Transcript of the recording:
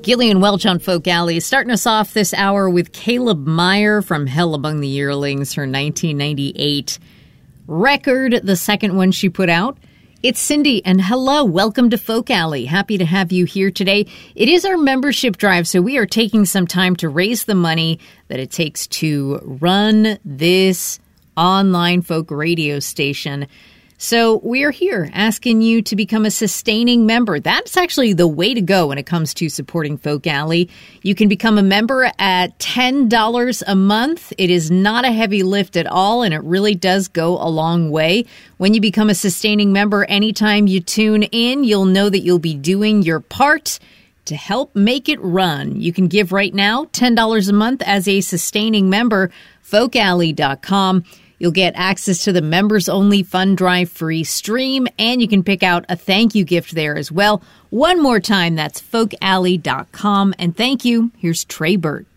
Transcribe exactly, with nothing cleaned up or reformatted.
Gillian Welch on Folk Alley, starting us off this hour with Caleb Meyer from Hell Among the Yearlings, her nineteen ninety-eight record, the second one she put out. It's Cindy, and hello, welcome to Folk Alley. Happy to have you here today. It is our membership drive, so we are taking some time to raise the money that it takes to run this online folk radio station. So we are here asking you to become a sustaining member. That's actually the way to go when it comes to supporting Folk Alley. You can become a member at ten dollars a month. It is not a heavy lift at all, and it really does go a long way. When you become a sustaining member, anytime you tune in, you'll know that you'll be doing your part to help make it run. You can give right now, ten dollars a month as a sustaining member, folk alley dot com. You'll get access to the members-only fund drive free stream, and you can pick out a thank you gift there as well. One more time, that's folk alley dot com. And thank you. Here's Trey Burt.